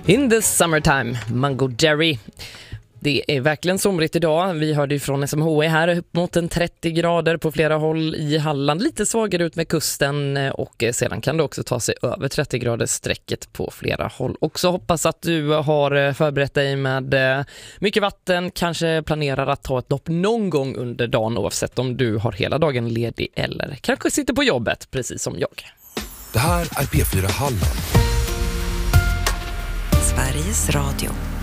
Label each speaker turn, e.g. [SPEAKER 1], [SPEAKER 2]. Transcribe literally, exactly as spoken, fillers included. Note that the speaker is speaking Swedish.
[SPEAKER 1] In the summertime, Mango Jerry. Det är verkligen somrigt idag. Vi hörde ju från S M H I här upp mot en trettio grader på flera håll i Halland. Lite svagare ut med kusten och sedan kan det också ta sig över trettio graders sträcket på flera håll. Också hoppas att du har förberett dig med mycket vatten. Kanske planerar att ta ett dopp någon gång under dagen oavsett om du har hela dagen ledig eller kanske sitter på jobbet precis som jag.
[SPEAKER 2] Det här är P fyra Halland.
[SPEAKER 3] Sveriges Radio.